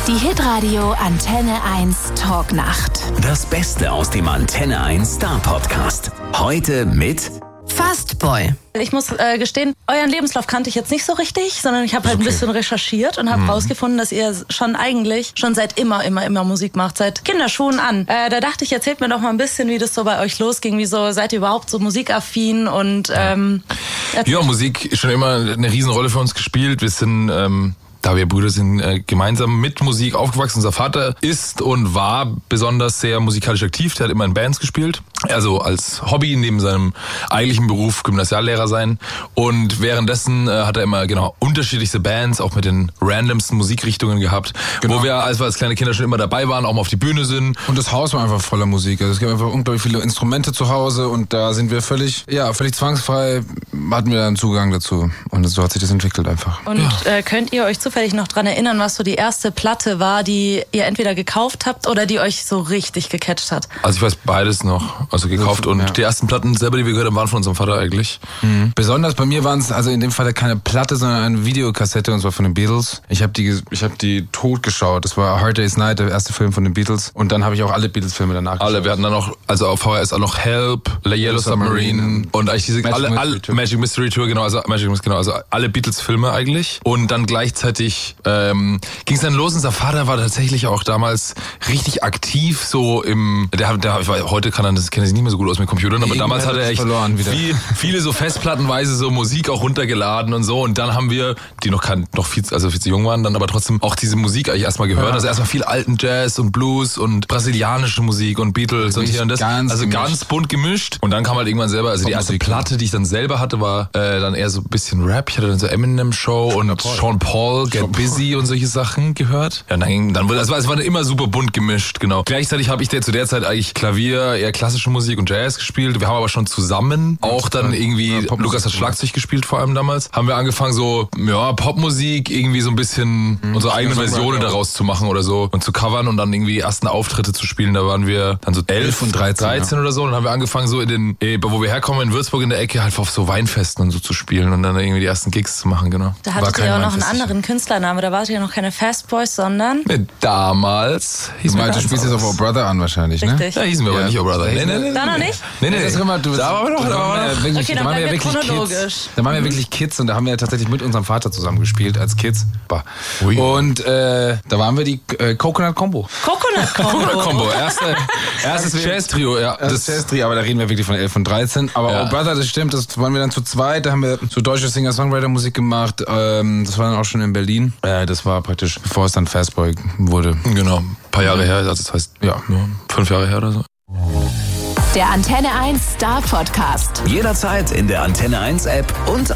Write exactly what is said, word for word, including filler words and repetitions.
Die Hitradio Antenne eins Talknacht. Das Beste aus dem Antenne eins Star Podcast. Heute mit Fastboy. Ich muss äh, gestehen, euren Lebenslauf kannte ich jetzt nicht so richtig, sondern ich habe halt okay. ein bisschen recherchiert und habe mhm. rausgefunden, dass ihr schon eigentlich schon seit immer, immer, immer Musik macht, seit Kinderschuhen an. Äh, da dachte ich, erzählt mir doch mal ein bisschen, wie das so bei euch losging. Wieso seid ihr überhaupt so musikaffin? Und ähm, ja, Musik ist schon immer eine Riesenrolle für uns gespielt. Wir sind ähm Da wir Brüder sind, äh, gemeinsam mit Musik aufgewachsen. Unser Vater ist und war besonders sehr musikalisch aktiv. Der hat immer in Bands gespielt. Also als Hobby neben seinem eigentlichen Beruf Gymnasiallehrer sein. Und währenddessen äh, hat er immer genau unterschiedlichste Bands, auch mit den randomsten Musikrichtungen gehabt. Genau. Wo wir, als wir als kleine Kinder schon immer dabei waren, auch mal auf die Bühne sind. Und das Haus war einfach voller Musik. Also es gab einfach unglaublich viele Instrumente zu Hause. Und da sind wir völlig, ja, völlig zwangsfrei, hatten wir einen Zugang dazu. Und so hat sich das entwickelt einfach. Und ja. äh, könnt ihr euch zufällig noch dran erinnern, was so die erste Platte war, die ihr entweder gekauft habt oder die euch so richtig gecatcht hat? Also ich weiß beides noch, also gekauft und ja. die ersten Platten selber, die wir gehört haben, waren von unserem Vater eigentlich. Mhm. Besonders bei mir waren es also in dem Fall keine Platte, sondern eine Videokassette und zwar von den Beatles. Ich habe die, ich habe die tot geschaut. Das war A Hard Day's Night, der erste Film von den Beatles und dann habe ich auch alle Beatles-Filme danach geschaut. Alle, wir hatten dann auch, also auf V H S auch noch Help, La Yellow Submarine, Submarine und eigentlich diese Magic alle, Mystery alle Tour. Magic Mystery Tour, genau, also Magic genau, also alle Beatles-Filme eigentlich und dann gleichzeitig ähm, ging es dann los. Unser Vater war tatsächlich auch damals richtig aktiv, so im, der, der heute kann er, das kennt er sich nicht mehr so gut aus mit Computern, aber damals hat er echt viel, viele so festplattenweise so Musik auch runtergeladen und so und dann haben wir, die noch kein, noch viel, also viel zu jung waren, dann aber trotzdem auch diese Musik eigentlich erstmal gehört, ja. also erstmal viel alten Jazz und Blues und brasilianische Musik und Beatles und hier und das, ganz also gemischt. ganz bunt gemischt und dann kam halt irgendwann selber, also die erste Platte, die ich dann selber hatte, war äh, dann eher so ein bisschen Rap, ich hatte dann so Eminem Show und Sean Paul, Get Busy und solche Sachen gehört. Ja, dann, dann wurde, also es war immer super bunt gemischt, genau. Gleichzeitig habe ich der, zu der Zeit eigentlich Klavier, eher klassische Musik und Jazz gespielt. Wir haben aber schon zusammen auch dann irgendwie, ja, Lukas hat Schlagzeug gespielt vor allem damals, haben wir angefangen so, ja, Popmusik, irgendwie so ein bisschen mhm. unsere eigene Versionen daraus zu machen oder so und zu covern und dann irgendwie die ersten Auftritte zu spielen. Da waren wir dann so elf und dreizehn, dreizehn ja. oder so und dann haben wir angefangen so in den, eh, wo wir herkommen, in Würzburg in der Ecke, halt auf so Weinfesten und so zu spielen und dann irgendwie die ersten Gigs zu machen, genau. Da hattet ihr auch noch einen anderen Künstlername, da wart ihr noch keine Fastboys, sondern... Nee, damals hieß du meinst, du spielst jetzt auf Oh Brother an wahrscheinlich, ne? Richtig. Ja, hießen wir ja. aber nicht Oh Brother. Nee, nee, nee. Da noch nicht? Nee, nee. Das ist immer, du, da waren wir noch. Da waren wir wirklich, okay, da dann waren wir ja bleiben wirklich wir chronologisch. Kids. Da waren wir mhm. wirklich Kids und da haben wir ja tatsächlich mit unserem Vater zusammen gespielt als Kids. Ui. Und äh, da waren wir die äh, Coconut Combo. Coconut Combo. Coconut Combo. Erste, erstes Jazz-Trio, ja. Das, das Jazz-Trio, aber da reden wir wirklich von elf und dreizehn. Aber ja. Oh Brother, das stimmt, das waren wir dann zu zweit. Da haben wir so deutsche Singer-Songwriter-Musik gemacht. Ähm, das war dann auch schon in Berlin. Äh, das war praktisch, bevor es dann Fastboy wurde. Genau, ein paar Jahre her. Also das heißt, ja, fünf Jahre her oder so. Der Antenne eins Star Podcast. Jederzeit in der Antenne eins App und